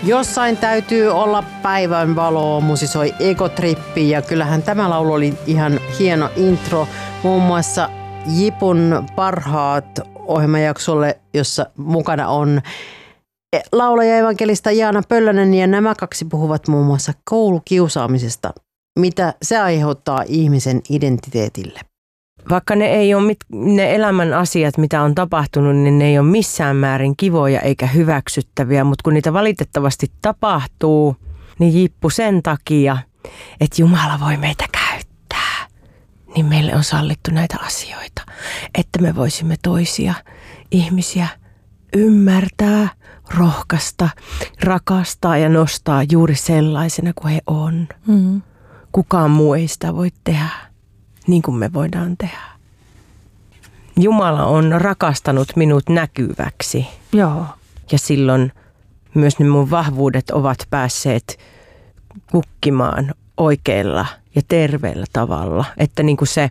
Jossain täytyy olla päivänvaloa, musisoi Egotrippi ja kyllähän tämä laulu oli ihan hieno intro. Muun muassa Jipun parhaat ohjelmajaksolle, jossa mukana on laulaja evankelista Jaana Pöllönen ja nämä kaksi puhuvat muun muassa koulukiusaamisesta, mitä se aiheuttaa ihmisen identiteetille. Vaikka ne ei ole ne elämän asiat, mitä on tapahtunut, niin ne ei ole missään määrin kivoja eikä hyväksyttäviä, mutta kun niitä valitettavasti tapahtuu, niin Jippu sen takia, että Jumala voi meitä käyttää, niin meille on sallittu näitä asioita, että me voisimme toisia ihmisiä ymmärtää, rohkaista, rakastaa ja nostaa juuri sellaisena kuin he on. Mm-hmm. Kukaan muu ei sitä voi tehdä niin kuin me voidaan tehdä. Jumala on rakastanut minut näkyväksi. Joo. Ja silloin myös ne mun vahvuudet ovat päässeet kukkimaan oikealla ja terveellä tavalla. Että niin kuin se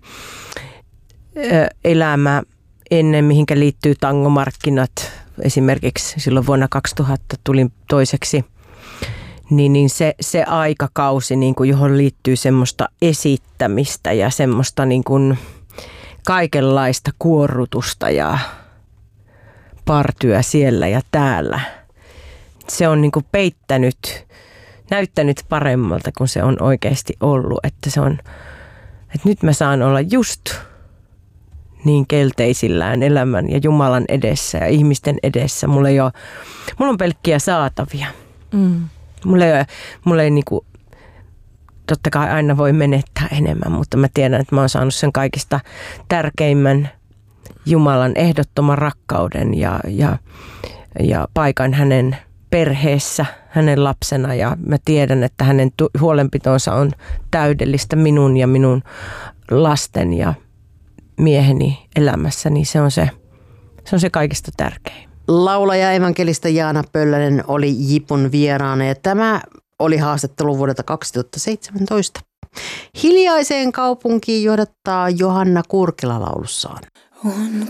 elämä ennen, mihinkä liittyy tangomarkkinat, esimerkiksi silloin vuonna 2000 tulin toiseksi, niin se aikakausi, niin kuin johon liittyy semmoista esittämistä ja semmoista niin kuin kaikenlaista kuorrutusta ja partyä siellä ja täällä. Se on niin kuin näyttänyt paremmalta kuin se on oikeasti ollut. Että nyt mä saan olla just niin kelteisillään elämän ja Jumalan edessä ja ihmisten edessä. Mulla on pelkkiä saatavia. Mm. Mulla ei niinku, totta kai aina voi menettää enemmän, mutta mä tiedän, että mä oon saanut sen kaikista tärkeimmän Jumalan ehdottoman rakkauden ja paikan hänen perheessä, hänen lapsena. Ja mä tiedän, että hänen huolenpitonsa on täydellistä minun ja minun lasten ja mieheni elämässä, niin se on se kaikista tärkein. Laulaja evankelista Jaana Pöllönen oli Jipun vieraana ja tämä oli haastattelu vuodelta 2017. Hiljaiseen kaupunkiin johdattaa Johanna Kurkila laulussaan. On